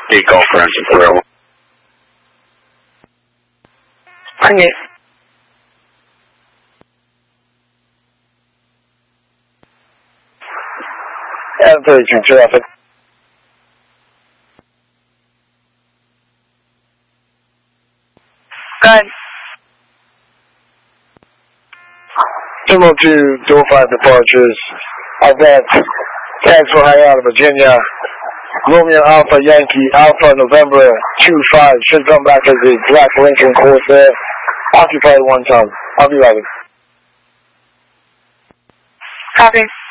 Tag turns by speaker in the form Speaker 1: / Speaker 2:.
Speaker 1: Big Golf for engine 3.
Speaker 2: Okay. M32 traffic.
Speaker 3: Go ahead.
Speaker 2: Terminal 2, Dual 5 departures. Advance. Tagsville, Hialeah, Virginia. Romeo Alpha Yankee Alpha November 25. Should come back as a black Lincoln Corsair. Occupied 1 ton. I'll be ready.
Speaker 3: Copy.